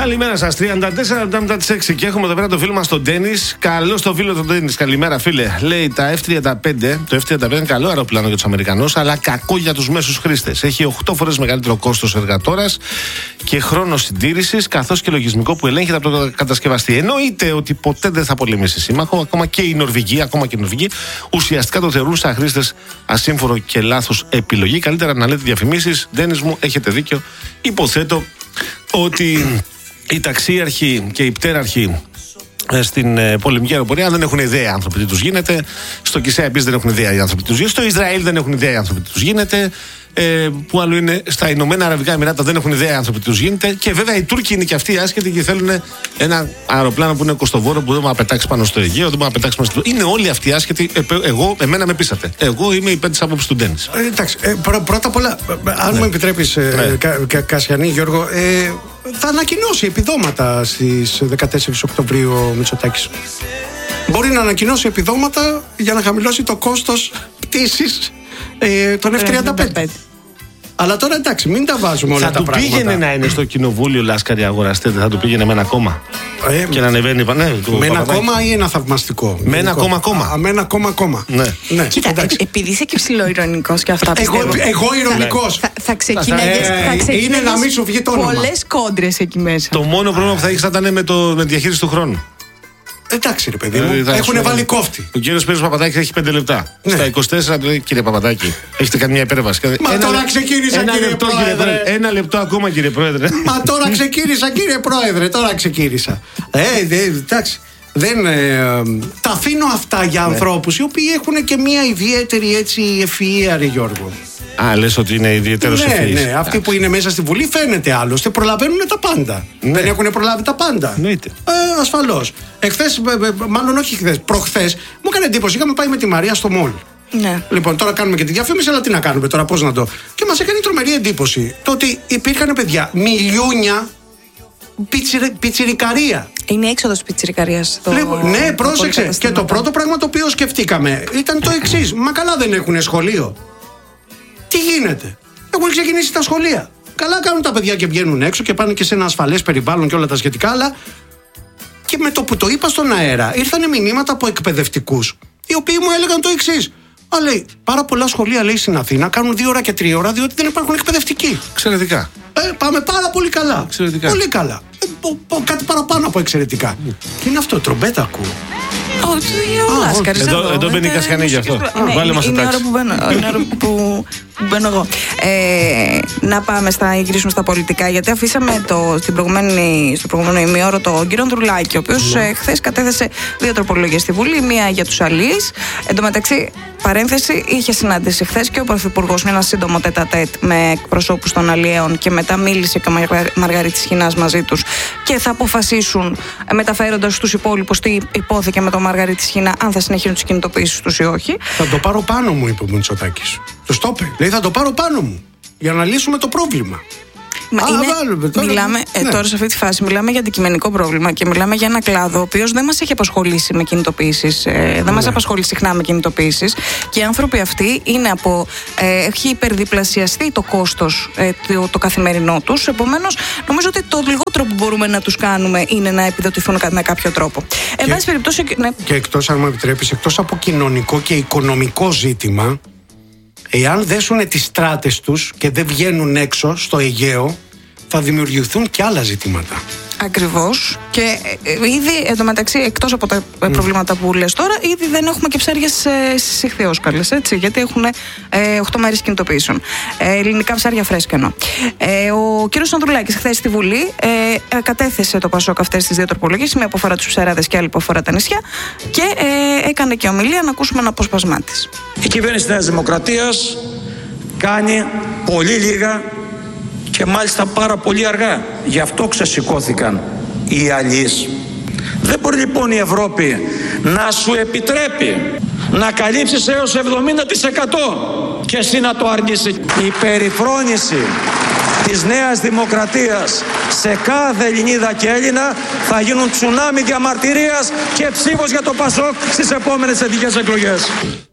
Καλημέρα σας, 34 λεπτά μετά τις 6 και έχουμε εδώ πέρα το φίλο μας στον τένις. Καλό στο φίλο του τένις, καλημέρα φίλε. Λέει τα F-35, το F-35 είναι καλό αεροπλάνο για τους Αμερικανούς, αλλά κακό για τους μέσους χρήστες. Έχει 8 φορές μεγαλύτερο κόστος εργατόρας και χρόνο συντήρησης, καθώς και λογισμικό που ελέγχεται από τον κατασκευαστή. Εννοείται ότι ποτέ δεν θα πολεμήσει σύμμαχο, ακόμα και οι Νορβηγοί, ουσιαστικά το θεωρούν σαν χρήστες ασύμφορο και λάθος επιλογή. Καλύτερα να λέτε διαφημίσεις. Ντένις μου, έχετε δίκιο. Υποθέτω ότι οι ταξίαρχοι και οι πτέραρχοι στην πολεμική αεροπορία δεν έχουν ιδέα άνθρωποι τι τους γίνεται. Στο Κισέα επίσης δεν έχουν ιδέα οι άνθρωποι τι τους γίνεται. Στο Ισραήλ δεν έχουν ιδέα οι άνθρωποι τι τους γίνεται. Που άλλο είναι, στα Ηνωμένα Αραβικά Εμιράτα δεν έχουν ιδέα οι άνθρωποι τι τους γίνεται. Και βέβαια οι Τούρκοι είναι και αυτοί άσχετοι και θέλουν ένα αεροπλάνο που είναι κοστοβόρο που δεν μπορεί να πετάξει πάνω στο Αιγαίο, δεν μπορεί να πετάξει πάνω στο. Είναι όλοι αυτοί άσχετοι. Εμένα με πείσατε. Εγώ είμαι υπέρ της άποψης του Ντένις. Εντάξει, πρώτα απ' όλα, αν μου επιτρέπεις, Κασιανή, Γιώργο, θα ανακοινώσει επιδόματα στις 14 Οκτωβρίου ο Μητσοτάκης. Μπορεί να ανακοινώσει επιδόματα για να χαμηλώσει το κόστος πτήσης των F-35. Αλλά τώρα εντάξει, μην τα βάζουμε όλα τα πράγματα. Θα του πήγαινε να είναι στο κοινοβούλιο Λάσκαρη αγοραστέ, θα του πήγαινε με ένα κόμμα. Και να ανεβαίνει. Με ένα κόμμα ή ένα θαυμαστικό. Με ένα κόμμα. Με ένα κόμμα. Ναι. Κοίτα, επειδή είσαι και ψιλοειρωνικός και αυτά πιστεύω. Εγώ ειρωνικός. Θα ξεκίναγες. Είναι να μην σου βγει το όνομα. Πολλές κόντρες εκεί μέσα. Το μόνο πρόβλημα που θα έχεις θα ήταν με τη διαχείριση του χρόνου. Εντάξει ρε παιδί μου, έχουν βάλει κόφτη. Ο κύριος Πέτρος Παπαδάκης έχει 5 λεπτά. Στα 24 του λέει, κύριε Παπαδάκη, έχετε κάνει μια υπέρβαση. Μα τώρα ξεκίνησα κύριε Πρόεδρε. Ένα λεπτό ακόμα κύριε Πρόεδρε. Μα τώρα ξεκίνησα κύριε Πρόεδρε, εντάξει. Τα αφήνω αυτά για ανθρώπους οι οποίοι έχουν και μια ιδιαίτερη έτσι ευφυΐα, ρε Γιώργο. Α, λες ότι είναι ιδιαίτερος ευφυής. Ναι, αυτοί που είναι μέσα στη Βουλή φαίνεται άλλωστε προλαβαίνουν τα πάντα. Δεν έχουν προλάβει τα πάντα. Εννοείται. Ασφαλώς. Εχθές, μάλλον όχι χθες, προχθές, μου έκανε εντύπωση. Είχαμε πάει με τη Μαρία στο μολ. Ναι. Λοιπόν, τώρα κάνουμε και τη διαφήμιση, αλλά τι να κάνουμε τώρα, πώς να το. Και μας έκανε τρομερή εντύπωση το ότι υπήρχαν παιδιά, μιλιούνια, πιτσιρικαρία. Είναι έξοδος πιτσιρικαρίας. Ναι, πρόσεξε. Και το πρώτο πράγμα το οποίο σκεφτήκαμε ήταν το εξής. Μα καλά δεν έχουν σχολείο. Τι γίνεται? Έχουν ξεκινήσει τα σχολεία. Καλά κάνουν τα παιδιά και βγαίνουν έξω και πάνε και σε ένα ασφαλές περιβάλλον και όλα τα σχετικά, αλλά και με το που το είπα στον αέρα ήρθαν μηνύματα από εκπαιδευτικούς οι οποίοι μου έλεγαν το εξής. Λέει, πάρα πολλά σχολεία λέει στην Αθήνα κάνουν 2 ώρα και 3 ώρα διότι δεν υπάρχουν εκπαιδευτικοί. Εξαιρετικά. Πάμε πάρα πολύ καλά. Εξαιρετικά. Πολύ καλά. Κάτι παραπάνω από εξαιρετικά. Τι είναι αυτό, τρομπέτα ακούω? Ο Λάσκαρης εδώ μπαίνει η Κασιανή γι' αυτό. Βάλε μας είναι η εντάξει. ώρα που μπαίνω εγώ. Να πάμε γυρίσουμε στα πολιτικά, γιατί αφήσαμε στο προηγούμενο ημίωρο τον κύριο Ανδρουλάκη, ο οποίος χθες κατέθεσε 2 τροπολογίες στη Βουλή, μία για τους αλείς. Εν τω μεταξύ, παρένθεση, είχε συνάντηση χθες και ο Πρωθυπουργός με ένα σύντομο τέτα-τέτ με εκπροσώπους των αλλιέων και μετά μίλησε και ο Μαργαρίτης Σχοινάς μαζί τους και θα αποφασίσουν μεταφέροντας στους υπόλοιπους τι υπόθηκε με τον Μαργαρίτη Σχοινά, αν θα συνεχίσουν τις κινητοποιήσεις τους ή όχι. Θα το πάρω πάνω μου, είπε ο Μητσοτάκης. Τους το είπε. Λέει, θα το πάρω πάνω μου για να λύσουμε το πρόβλημα. Μιλάμε τώρα σε αυτή τη φάση μιλάμε για αντικειμενικό πρόβλημα και μιλάμε για ένα κλάδο ο οποίος δεν μας έχει απασχολήσει με κινητοποιήσεις, δεν μας απασχολεί συχνά με κινητοποιήσεις και οι άνθρωποι αυτοί έχει υπερδιπλασιαστεί το κόστος το καθημερινό τους, επομένως νομίζω ότι το λιγότερο που μπορούμε να τους κάνουμε είναι να επιδοτηθούν με κάποιο τρόπο. Εν πάση περιπτώσει, ναι. Και εκτός, αν μου επιτρέπεις, εκτός από κοινωνικό και οικονομικό ζήτημα, εάν δέσουν τις στράτες τους και δεν βγαίνουν έξω στο Αιγαίο, θα δημιουργηθούν και άλλα ζητήματα. Ακριβώς. Και ήδη εντωμεταξύ, εκτός από τα προβλήματα που λες τώρα, ήδη δεν έχουμε και ψάρια στις ηχθειόσκαλες, έτσι, γιατί έχουν 8 μέρες κινητοποιήσεων. Ελληνικά ψάρια φρέσκανα. Ο κύριος Ανδρουλάκης χθες στη Βουλή κατέθεσε το Πασόκ αυτές τις 2 τροπολογίες, μία που αφορά τους ψαράδες και άλλη που αφορά τα νησιά, και έκανε και ομιλία, να ακούσουμε ένα απόσπασμά της. Η κυβέρνηση της Νέας Δημοκρατίας κάνει πολύ λίγα και μάλιστα πάρα πολύ αργά. Γι' αυτό ξεσηκώθηκαν οι αλλοίς. Δεν μπορεί λοιπόν η Ευρώπη να σου επιτρέπει να καλύψεις έως 70% και εσύ να το αρνείσαι. Η περιφρόνηση της Νέας Δημοκρατίας σε κάθε Ελληνίδα και Έλληνα θα γίνουν τσουνάμι διαμαρτυρίας και ψήφος για το Πασόκ στις επόμενες εθνικές εκλογές.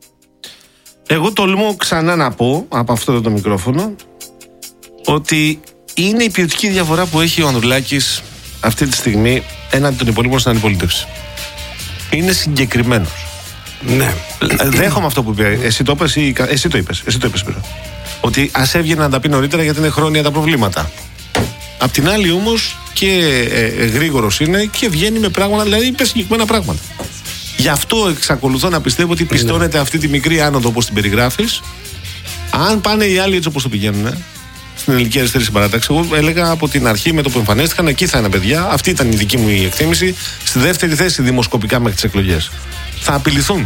Εγώ τολμώ ξανά να πω από αυτό το μικρόφωνο ότι είναι η ποιοτική διαφορά που έχει ο Ανδρουλάκης αυτή τη στιγμή έναντι των υπολείπων στην αντιπολίτευση. Είναι συγκεκριμένος. Ναι. Δέχομαι αυτό που είπε. Εσύ το είπες ή εσύ το είπες? Εσύ το είπες, Σπύρο. Ότι ας έβγαινε να τα πει νωρίτερα γιατί είναι χρόνια τα προβλήματα. Απ' την άλλη όμως και γρήγορος είναι και βγαίνει με πράγματα, δηλαδή είπε συγκεκριμένα πράγματα. Γι' αυτό εξακολουθώ να πιστεύω ότι πιστώνεται αυτή τη μικρή άνοδο όπως την περιγράφεις. Αν πάνε οι άλλοι έτσι όπως το πηγαίνουν, στην Ελληνική Αριστερή Συμπαράταξη, εγώ έλεγα από την αρχή με το που εμφανίστηκαν, εκεί θα είναι παιδιά. Αυτή ήταν η δική μου η εκτίμηση. Στη δεύτερη θέση δημοσκοπικά μέχρι τις εκλογές. Θα απειληθούν.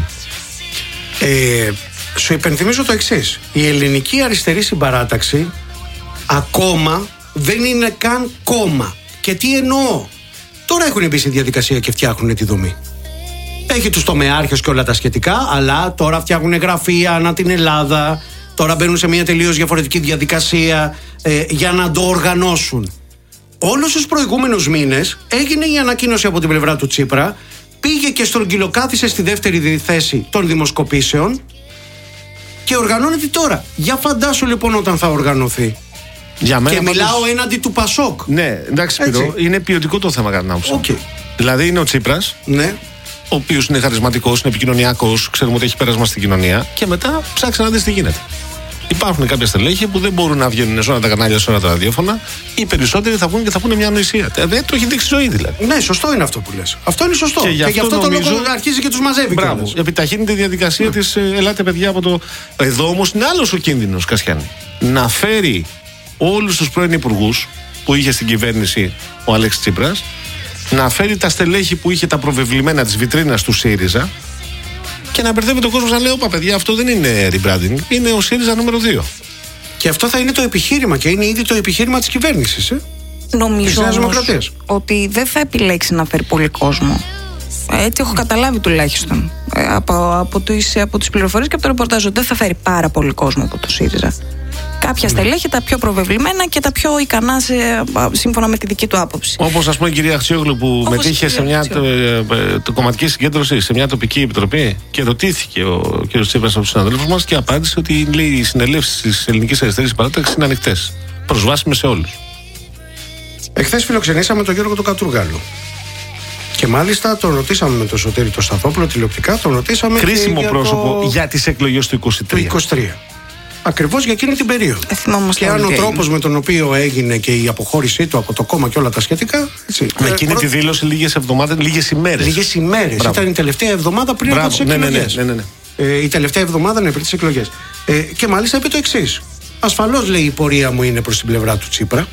Σου υπενθυμίζω το εξής. Η Ελληνική Αριστερή Συμπαράταξη ακόμα δεν είναι καν κόμμα. Και τι εννοώ? Τώρα έχουν μπει στη διαδικασία και φτιάχνουν τη δομή. Έχει τους τομεάρχες και όλα τα σχετικά, αλλά τώρα φτιάχνουν γραφεία ανά την Ελλάδα. Τώρα μπαίνουν σε μια τελείως διαφορετική διαδικασία για να το οργανώσουν. Όλους τους προηγούμενους μήνες έγινε η ανακοίνωση από την πλευρά του Τσίπρα, πήγε και στρογγυλοκάθισε στη δεύτερη θέση των δημοσκοπήσεων και οργανώνεται τώρα. Για φαντάσου λοιπόν όταν θα οργανωθεί. Για μένα και μιλάω έναντι του Πασόκ. Ναι, εντάξει, Σπύρο, είναι ποιοτικό το θέμα κατά την άποψή μου. Δηλαδή είναι ο Τσίπρας, ναι, ο οποίος είναι χαρισματικός, είναι επικοινωνιακός, ξέρουμε ότι έχει πέρασμα στην κοινωνία, και μετά ψάξει να δεις τι γίνεται. Υπάρχουν κάποια στελέχη που δεν μπορούν να βγαίνουν σε όλα τα κανάλια, σε όλα τα ραδιόφωνα. Οι περισσότεροι θα βγουν και θα πούνε μια ανοησία. Δεν το έχει δείξει η ζωή δηλαδή. Ναι, σωστό είναι αυτό που λες. Αυτό είναι σωστό. Και γι' αυτό το λόγο αρχίζει και τους μαζεύει. Μπράβο. Επιταχύνεται η διαδικασία της ελάτε παιδιά από το. Εδώ όμως είναι άλλος ο κίνδυνος, Κασιάνη. Να φέρει όλους τους πρώην υπουργούς που είχε στην κυβέρνηση ο Αλέξης Τσίπρας, να φέρει τα στελέχη που είχε τα προβεβλημένα της βιτρίνας του ΣΥΡΙΖΑ και να μπερδεύει τον κόσμο να λέει: όπα, παιδιά, αυτό δεν είναι rebranding, είναι ο ΣΥΡΙΖΑ νούμερο 2. Και αυτό θα είναι το επιχείρημα και είναι ήδη το επιχείρημα της κυβέρνησης. Νομίζω όμως ότι δεν θα επιλέξει να φέρει πολύ κόσμο. Έτσι έχω καταλάβει τουλάχιστον από τις πληροφορίες και από το ρεπορτάζ, ότι δεν θα φέρει πάρα πολύ κόσμο από το ΣΥΡΙΖΑ. Κάποια στελέχη, τα πιο προβεβλημένα και τα πιο ικανά σύμφωνα με τη δική του άποψη. Όπως ας πούμε η κυρία Αξιόγλου που μετήχε σε μια κομματική συγκέντρωση, σε μια τοπική επιτροπή και ρωτήθηκε ο κ. Τσίπρας από τους συναδέλφους μας και απάντησε ότι λέει, οι συνελεύσεις της Ελληνικής Αριστερής Παράταξης είναι ανοιχτές, προσβάσιμες σε όλους. Εχθές φιλοξενήσαμε τον Γιώργο τον Κατρούγκαλο. Και μάλιστα τον ρωτήσαμε με τον Σωτήρη τον Σταθόπουλο τηλεοπτικά, τον ρωτήσαμε. Κρίσιμο πρόσωπο για τις εκλογές του 23. Ακριβώς για εκείνη την περίοδο. Και αν ο τρόπος με τον οποίο έγινε και η αποχώρησή του από το κόμμα και όλα τα σχετικά. Έτσι, με εκείνη τη δήλωση λίγες ημέρες. Λίγες ημέρες. Ήταν η τελευταία εβδομάδα πριν από τις εκλογές. Ναι. Η τελευταία εβδομάδα πριν τις εκλογές. Και μάλιστα είπε το εξής. Ασφαλώς, λέει, η πορεία μου είναι προς την πλευρά του Τσίπρα.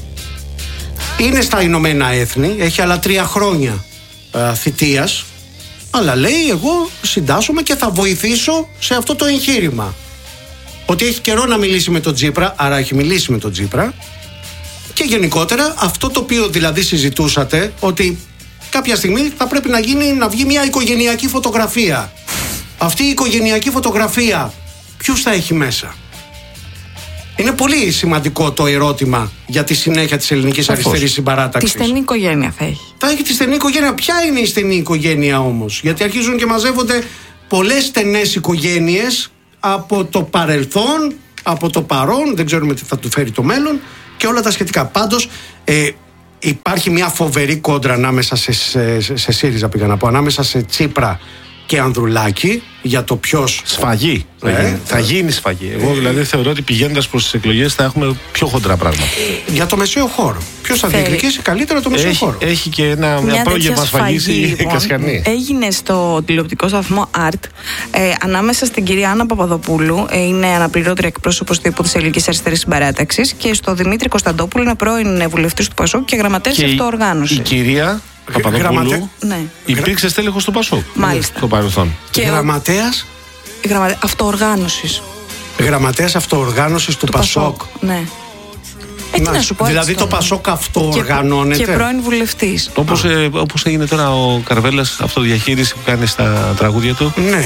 Είναι στα Ηνωμένα Έθνη. Έχει άλλα 3 χρόνια θητείας. Αλλά λέει, εγώ συντάσσομαι και θα βοηθήσω σε αυτό το εγχείρημα. Ότι έχει καιρό να μιλήσει με τον Τσίπρα, άρα έχει μιλήσει με τον Τσίπρα. Και γενικότερα αυτό το οποίο δηλαδή συζητούσατε, ότι κάποια στιγμή θα πρέπει να βγει μια οικογενειακή φωτογραφία. Αυτή η οικογενειακή φωτογραφία ποιους θα έχει μέσα? Είναι πολύ σημαντικό το ερώτημα για τη συνέχεια της Ελληνικής Αριστερής Συμπαράταξης. Τη στενή οικογένεια θα έχει. Θα έχει τη στενή οικογένεια. Ποια είναι η στενή οικογένεια όμως? Γιατί αρχίζουν και μαζεύονται πολλές στενές οικογένειες από το παρελθόν, από το παρόν, δεν ξέρουμε τι θα του φέρει το μέλλον και όλα τα σχετικά. Πάντως υπάρχει μια φοβερή κόντρα ανάμεσα σε ΣΥΡΙΖΑ, πήγα να πω, ανάμεσα σε Τσίπρα και Ανδρουλάκη για το ποιος. Σφαγή. Θα γίνει σφαγή. Εγώ δηλαδή θεωρώ ότι πηγαίνοντας προς τις εκλογές θα έχουμε πιο χοντρά πράγματα. Για το μεσαίο χώρο. Ποιος θα διεκδικήσει καλύτερα το μεσαίο χώρο? Έχει και μια πρόγευμα σφαγής η Κασιανή. Έγινε στο τηλεοπτικό σταθμό ART ανάμεσα στην κυρία Άννα Παπαδοπούλου, είναι αναπληρώτρια εκπρόσωπος τύπου της Ελληνικής Αριστερής Συμπαράταξης, και στο Δημήτρη Κωνσταντόπουλο, είναι πρώην βουλευτής του Πασόκ και γραμματέας της αυτοοργάνωσης. Η κυρία Παπαδοπούλου υπήρξε στέλεχος του Πασόκ. Μάλιστα. Στο παρελθόν. Και γραμματέας αυτοοργάνωσης. Γραμματέας αυτοοργάνωσης του Πασόκ. Ναι. Έτσι να σου πω. Δηλαδή το Πασόκ αυτοοργανώνεται. Και πρώην βουλευτής. Όπως έγινε τώρα ο Καρβέλας, αυτοδιαχείριση που κάνει στα τραγούδια του. Ναι.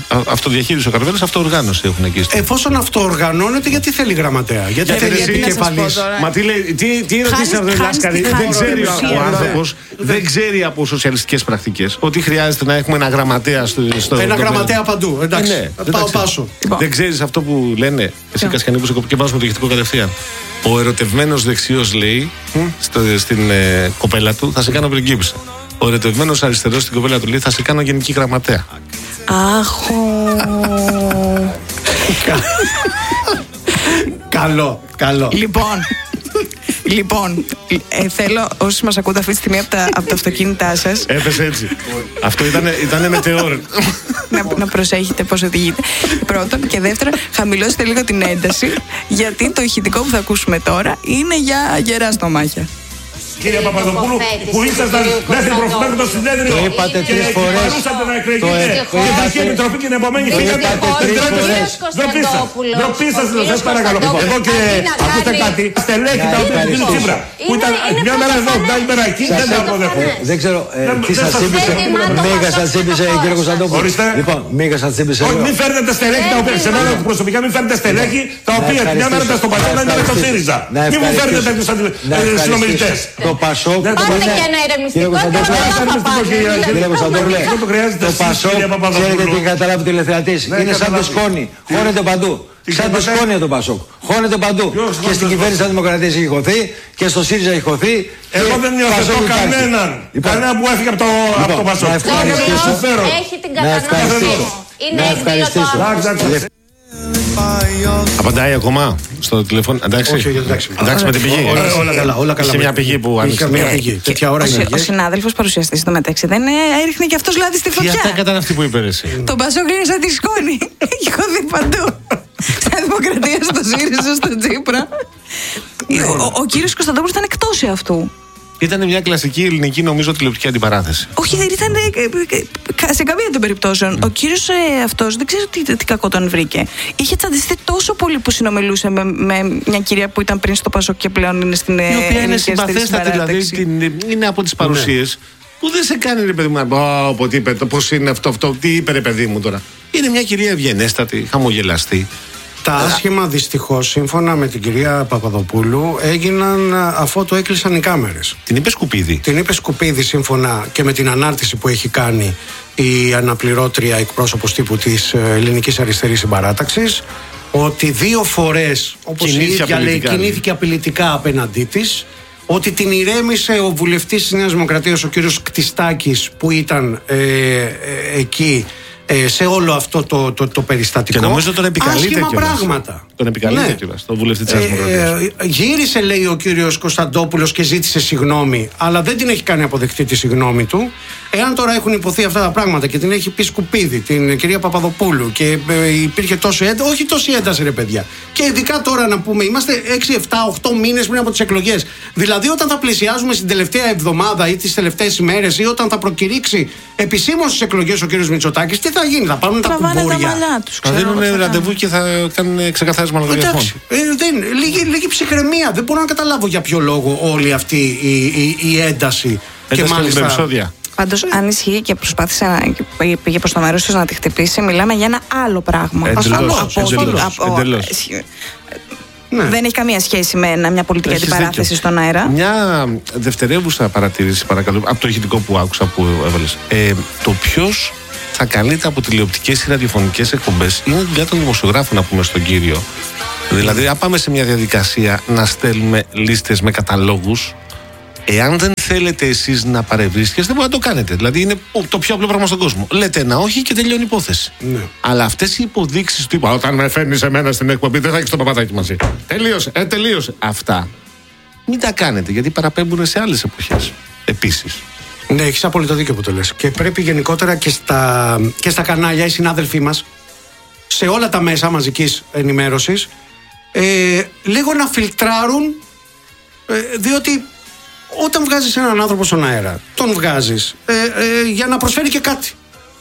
Αυτοδιαχείριση ο Καρβέλας, αυτοοργάνωση έχουν εκεί. Εφόσον αυτοοργανώνεται, γιατί θέλει γραμματέα? Γιατί θέλει επικεφαλής? Μα τι λέει, τι ερωτήσει από τον Λάσκαρη? Δεν ξέρει ο άνθρωπος, δεν ξέρει από σοσιαλιστικές πρακτικές ότι χρειάζεται να έχουμε ένα γραμματέα στο. Ένα γραμματέα παντού. Εντάξει. Πάω πάσο. Δεν ξέρεις αυτό που λένε, εσύ Κασιανή, που σε και βάζουμε το ηχητικό κατευθείαν. Ο ερωτευμένος δεξιός λέει στην κοπέλα του, θα σε κάνω πριγκίπισσα. Ο ερωτευμένος αριστερός στην κοπέλα του λέει, θα σε κάνω γενική γραμματέα. Καλό. Λοιπόν, θέλω όσοι μας ακούτε αυτή τη στιγμή από τα αυτοκίνητά σας. Έπεσε έτσι. Αυτό ήταν μετεώρ. Να προσέχετε πώς οδηγείτε. Πρώτον, και δεύτερον, χαμηλώστε λίγο την ένταση, γιατί το ηχητικό που θα ακούσουμε τώρα είναι για γερά στομάχια. Κύριε Παπαδοπούλου, που ήσασταν μέχρι το συνέδριο το είπατε τρεις φορές. Και θα είχε επιτροπή και την επομένη φύγατε. Ντροπή σας, σας παρακαλώ. Εγώ και ακούστε κάτι, στελέχη τα οποία του Τσίπρα, που ήταν μια μέρα εδώ, μια μέρα εκεί, δεν τα αποδέχομαι. Δεν ξέρω τι σας είπησε, Μίγα σας είπησε κύριε Κωνσταντόπουλο. Λοιπόν, Μίγα σας είπησε. Όχι, μην φέρνετε στελέχη τα οποία, σε μένα προσωπικά μην φέρνετε στελέχη τα οποία μια μέρα ήταν στο Πασόκ, να είναι στο ΣΥΡΙΖΑ. Μην μου φέρνετε τέτοιους συνομιλητές. Το Πασόκ. Πάρτε και ένα ηρεμιστικό Κύριε Κωνσταντόπουλε, το Πασόκ, ξέρετε τι καταλάβει ο τηλεθεατής. Είναι σαν το σκόνη. Χώνεται παντού. Σαν το σκόνη το Πασόκ. Χώνεται παντού. Και στην κυβέρνηση της Δημοκρατίας έχει χωθεί και στο ΣΥΡΙΖΑ έχει χωθεί. Εγώ δεν νιώθω κανέναν. Κανένα που έφυγε από το Πασόκ. Έχει την κατανόηση. Είναι εκδηλωτό. Απαντάει ακόμα στο τηλέφωνο? Εντάξει. Εντάξει με την πηγή. Όλα καλά. Είχε μια πηγή που άνοιξε. Τέτοια ώρα είναι. Ο συνάδελφος παρουσιαστής στο μεταξύ δεν έριχνε και αυτός λάδι στη φωτιά. Τι ατάκα ήταν αυτή που είπε εσύ? Το Πασόκ είναι σαν τη σκόνη. Έχει χωθεί παντού. Στα Δημοκρατία, στο ΣΥΡΙΖΑ, στο Τσίπρα. Ο κύριος Κωνσταντόπουλος ήταν εκτός αυτού. Ήταν μια κλασική ελληνική, νομίζω, τηλεοπτική αντιπαράθεση. Όχι, δεν ήταν σε καμία των περιπτώσεων. Ο κύριος αυτός δεν ξέρω τι κακό τον βρήκε. Είχε τσαντιστεί τόσο πολύ που συνομιλούσε με μια κυρία που ήταν πριν στο Πασόκ και πλέον είναι στην η οποία είναι συμπαθέστατη, δηλαδή είναι από τις παρουσίες που δεν σε κάνει, ρε παιδί μου, τι είπε, πώς είναι αυτό, τι είπε, ρε παιδί μου τώρα. Είναι μια κυρία ευγενέστατη, χαμογελαστή. Τα άσχημα δυστυχώς, σύμφωνα με την κυρία Παπαδοπούλου, έγιναν αφότου έκλεισαν οι κάμερες. Την είπε σκουπίδι. Την είπε σκουπίδι, σύμφωνα και με την ανάρτηση που έχει κάνει η αναπληρώτρια εκπρόσωπος τύπου της Ελληνικής Αριστερής Συμπαράταξης, ότι 2 φορές, όπως η ίδια λέει, κινήθηκε απειλητικά απέναντί της, ότι την ηρέμησε ο βουλευτής της Νέας Δημοκρατίας, ο κύριος Κτιστάκης, που ήταν εκεί σε όλο αυτό το περιστατικό. Και νομίζω τον επικαλείται άσχημα κιόλας. πράγματα. Τον επικαλείται κιόλας, τον βουλευτή της Δημοκρατίας. Γύρισε, λέει ο κύριος Κωνσταντόπουλος, και ζήτησε συγγνώμη, αλλά δεν την έχει κάνει αποδεκτή τη συγγνώμη του. Εάν τώρα έχουν υποθεί αυτά τα πράγματα και την έχει πει σκουπίδι την κυρία Παπαδοπούλου και υπήρχε τόσο ένταση, όχι τόση ένταση, ρε παιδιά. Και ειδικά τώρα να πούμε, είμαστε 6, 7, 8 μήνες πριν από τις εκλογές. Δηλαδή, όταν θα πλησιάζουμε στην τελευταία εβδομάδα ή τις τελευταίες ημέρες ή όταν θα προκηρύξει επισήμως τις εκλογές ο κύριος Μητσοτάκης, τι θα γίνει, θα πάρουν τα κουμπούρια. Θα δίνουν ραντεβού και θα κάνουν ξεκαθάρισμα λογαριασμών. Λίγη ψυχραιμία. Δεν μπορώ να καταλάβω για ποιο λόγο όλη αυτή η ένταση. Και μάλιστα. Πάντως, αν ισχύει και προσπάθησε και πήγε προς το μέρος του να τη χτυπήσει, μιλάμε για ένα άλλο πράγμα. Εντελώς. Δεν έχει καμία σχέση με μια πολιτική αντιπαράθεση στον αέρα. Μια δευτερεύουσα παρατήρηση, παρακαλώ, από το ηχητικό που άκουσα που έβαλες. Το ποιος θα καλείται από τηλεοπτικές ή ραδιοφωνικές εκπομπές είναι δουλειά των δημοσιογράφων, να πούμε στον κύριο. Δηλαδή, αν πάμε σε μια διαδικασία να στέλνουμε λίστες με καταλόγους, εάν δεν θέλετε εσείς να παρευρίσκεστε, δεν μπορείτε να το κάνετε. Δηλαδή, είναι το πιο απλό πράγμα στον κόσμο. Λέτε ένα όχι και τελειώνει η υπόθεση. Ναι. Αλλά αυτές οι υποδείξεις του είπα, όταν με φέρνεις εμένα στην εκπομπή, δεν θα έχεις το παπατάκι μαζί. Τελείωσε. Αυτά μην τα κάνετε, γιατί παραπέμπουν σε άλλες εποχές. Επίσης. Ναι, έχεις απόλυτο δίκιο που το λες. Και πρέπει γενικότερα και στα κανάλια, οι συνάδελφοί μας, σε όλα τα μέσα μαζικής ενημέρωσης, λίγο να φιλτράρουν, διότι όταν βγάζεις έναν άνθρωπο στον αέρα, τον βγάζεις για να προσφέρει και κάτι.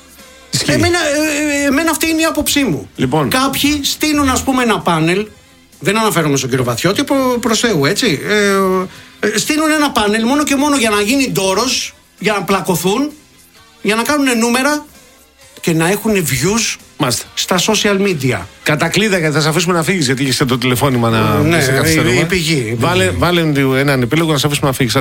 Εμένα αυτή είναι η άποψή μου. Λοιπόν. Κάποιοι στείλουν, ας πούμε, ένα πάνελ, δεν αναφέρομαι στον κύριο Βαθιώτη, προς Θεού, έτσι. Στείλουν ένα πάνελ μόνο και μόνο για να γίνει ντόρος, για να πλακωθούν, για να κάνουν νούμερα και να έχουν views Μάλιστα. Στα social media. Κατακλείδα, γιατί θα σε αφήσουμε να φύγεις, γιατί είχε το τηλεφώνημα να Ναι, σε καθυστερούμε. η πηγή. Βάλε έναν επίλογο να σε αφήσουμε να φύγεις.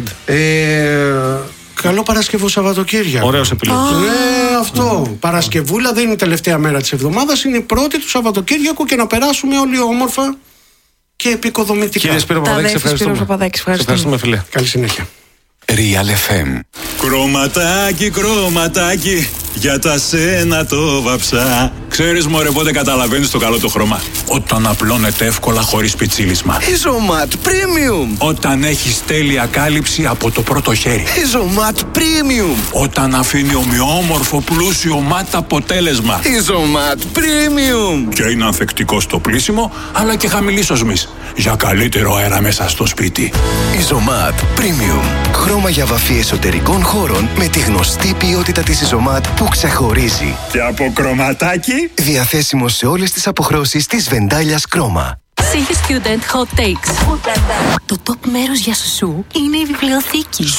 Καλό Παρασκευό Σαββατοκύριακο. Ωραίος επιλογός. Ναι, αυτό. Παρασκευούλα δεν είναι η τελευταία μέρα της εβδομάδας, είναι η πρώτη του Σαββατοκύριακου και να περάσουμε όλοι όμορφα και επικοδομητικά. Κύριε Σπύρο Παπαδάκη, σε ευχαριστούμε, φίλε. Καλή συνέχεια. Real FM. Κρωματάκι, κρωματάκι, για τα σένα το βαψά. Ξέρεις μωρέ πότε καταλαβαίνεις το καλό το χρώμα? Όταν απλώνεται εύκολα χωρίς πιτσίλισμα. Isomat Premium. Όταν έχεις τέλεια κάλυψη από το πρώτο χέρι. Isomat Premium. Όταν αφήνει ομοιόμορφο πλούσιο ματ αποτέλεσμα. Isomat Premium. Και είναι ανθεκτικό στο πλύσιμο, αλλά και χαμηλής οσμής, για καλύτερο αέρα μέσα στο σπίτι. Isomat Premium. Χρώμα για βαφή εσωτερικών χώρων με τη γνωστή ποιότητα της Isomat που ξεχωρίζει. Και από κρωματάκι. Διαθέσιμο σε όλες τις αποχρώσεις της Βεντάλιας Κρόμα. Siggy Student Hot Takes. Το top μέρος για σου είναι η βιβλιοθήκη.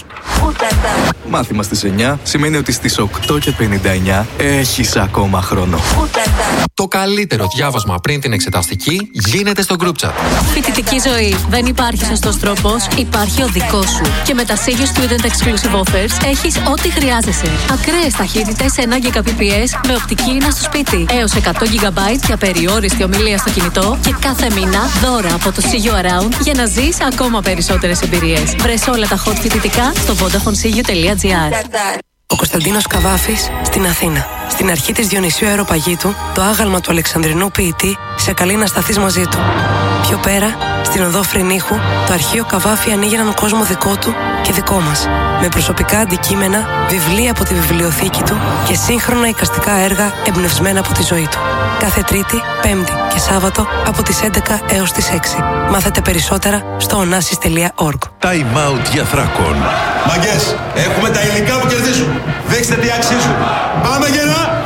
Μάθημα στις 9 σημαίνει ότι στις 8:59 έχεις ακόμα χρόνο. Το καλύτερο διάβασμα πριν την εξεταστική γίνεται στο group chat. Φοιτητική ζωή. Δεν υπάρχει σωστός τρόπος, υπάρχει ο δικός σου. Και με τα Siggy Student Exclusive Offers έχεις ό,τι χρειάζεσαι. Ακραίες ταχύτητες 1 Gbps με οπτική ίνα στο σπίτι. Έως 100 GB και απεριόριστη ομιλία στο κινητό. Και κάθε μήνα δώρα από το See You Around για να ζεις ακόμα περισσότερες εμπειρίες. Βρες όλα τα hot φοιτητικά στο VodafoneSeeYou.gr. Ο Κωνσταντίνος Καβάφης στην Αθήνα. Στην αρχή της Διονυσίου Αεροπαγήτου, το άγαλμα του Αλεξανδρινού ποιητή σε καλεί να σταθείς μαζί του. Πιο πέρα, στην οδό Φρυνίχου, το αρχείο Καβάφη ανοίγει έναν κόσμο δικό του και δικό μας. Με προσωπικά αντικείμενα, βιβλία από τη βιβλιοθήκη του και σύγχρονα εικαστικά έργα εμπνευσμένα από τη ζωή του. Κάθε Τρίτη, Πέμπτη και Σάββατο από τις 11 έως τις 6. Μάθετε περισσότερα στο onassis.org. Time out για Θράκων. Μαγκές, έχουμε τα υλικά που κερδίζουν. Δείξτε τι αξίζουν. Πάμε γερά!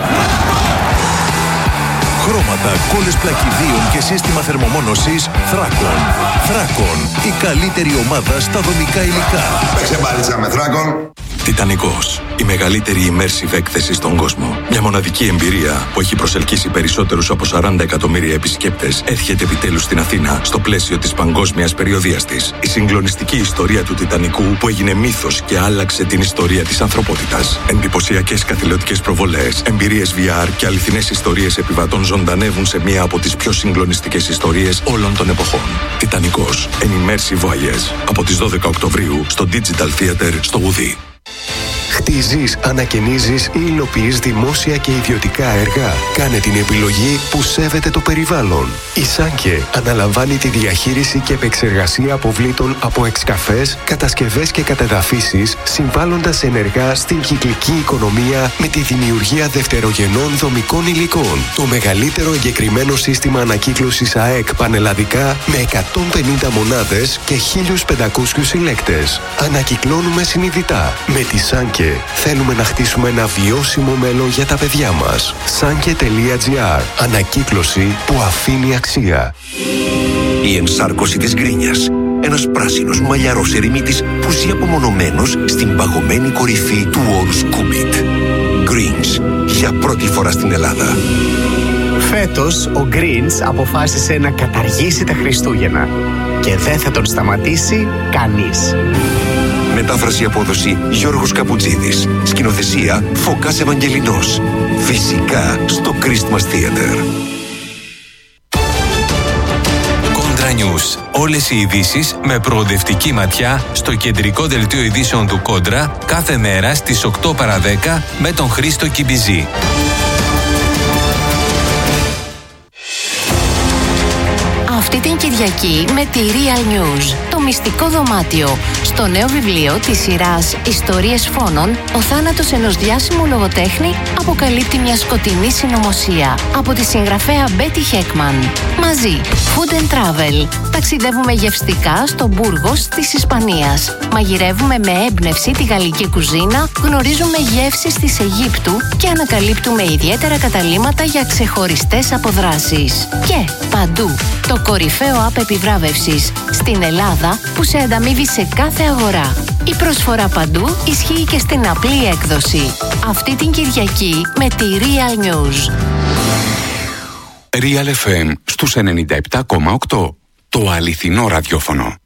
Χρώματα, κόλλες πλακιδίων και σύστημα θερμομόνωσης Θράκων. Θράκων, η καλύτερη ομάδα στα δομικά υλικά. Παίξε μπάλιτσα με Θράκων. Τιτανικός, η μεγαλύτερη immersive έκθεση στον κόσμο. Μια μοναδική εμπειρία που έχει προσελκύσει περισσότερους από 40 εκατομμύρια επισκέπτες έρχεται επιτέλους στην Αθήνα στο πλαίσιο της παγκόσμιας περιοδίας της. Η συγκλονιστική ιστορία του Τιτανικού που έγινε μύθος και άλλαξε την ιστορία της ανθρωπότητας. Εντυπωσιακές καθηλωτικές προβολές, εμπειρίες VR και αληθινές ιστορίες επιβατών ζωντανεύουν σε μία από τις πιο συγκλονιστικές ιστορίες όλων των εποχών. Τιτανικός, an immersive voyage. Από τις 12 Οκτωβρίου στο Digital Theater στο Ουδί. Χτίζεις, ανακαινίζεις ή υλοποιείς δημόσια και ιδιωτικά έργα. Κάνε την επιλογή που σέβεται το περιβάλλον. Η Σάνκε αναλαμβάνει τη διαχείριση και επεξεργασία αποβλήτων από εξκαφές, κατασκευές και κατεδαφίσεις, συμβάλλοντας ενεργά στην κυκλική οικονομία με τη δημιουργία δευτερογενών δομικών υλικών. Το μεγαλύτερο εγκεκριμένο σύστημα ανακύκλωσης ΑΕΚ πανελλαδικά με 150 μονάδες και 1.500 συλλέκτες. Ανακυκλώνουμε συνειδητά. Με τη Σάνκε θέλουμε να χτίσουμε ένα βιώσιμο μέλλον για τα παιδιά μας. Sanke.gr. Ανακύκλωση που αφήνει αξία. Η ενσάρκωση της γκρίνιας. Ένας πράσινος μαλλιαρός ερημίτης που ζει απομονωμένος στην παγωμένη κορυφή του όρου Σκούμπιτ. Greens. Για πρώτη φορά στην Ελλάδα. Φέτος ο Greens αποφάσισε να καταργήσει τα Χριστούγεννα. Και δεν θα τον σταματήσει κανείς. Μετάφραση απόδοση Γιώργος Καπουτζίδης. Σκηνοθεσία Φωκάς Ευαγγελινός. Φυσικά στο Christmas Theater. Κόντρα News. Όλες οι ειδήσεις με προοδευτική ματιά στο κεντρικό δελτίο ειδήσεων του Κόντρα κάθε μέρα στις 8 παρά 10 με τον Χρήστο Κιμπιζή. Αυτή την Κυριακή με τη Real News. Το μυστικό δωμάτιο. Στο νέο βιβλίο της σειράς «Ιστορίες φόνων», ο θάνατος ενός διάσημου λογοτέχνη αποκαλύπτει μια σκοτεινή συνωμοσία. Από τη συγγραφέα Μπέτι Χέκμαν. Μαζί, Food and Travel. Ταξιδεύουμε γευστικά στο Μπούργος της Ισπανίας. Μαγειρεύουμε με έμπνευση τη γαλλική κουζίνα, γνωρίζουμε γεύσεις της Αιγύπτου και ανακαλύπτουμε ιδιαίτερα καταλύματα για ξεχωριστές αποδράσεις. Και παντού, το κορυφαίο app επιβράβευσης στην Ελλάδα που σε ανταμείβει σε κάθε αγορά. Η προσφορά παντού ισχύει και στην απλή έκδοση. Αυτή την Κυριακή με τη Real News. Real FM στους 97,8. Το αληθινό ραδιόφωνο.